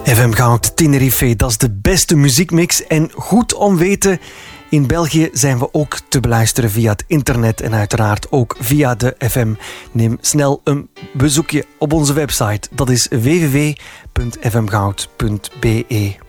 FM Goud Tenerife, dat is de beste muziekmix. En goed om weten, in België zijn we ook te beluisteren via het internet en uiteraard ook via de FM. Neem snel een bezoekje op onze website. Dat is www.fmgoud.be.